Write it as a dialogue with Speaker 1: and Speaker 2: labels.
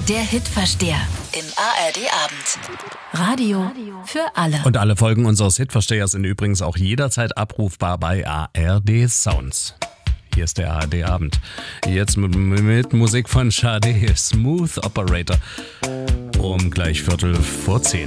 Speaker 1: Der Hitversteher im ARD-Abend. Radio für alle.
Speaker 2: Und alle Folgen unseres Hitverstehers sind übrigens auch jederzeit abrufbar bei ARD Sounds. Hier ist der ARD-Abend. Jetzt mit Musik von Sade, Smooth Operator. Um gleich 10:15.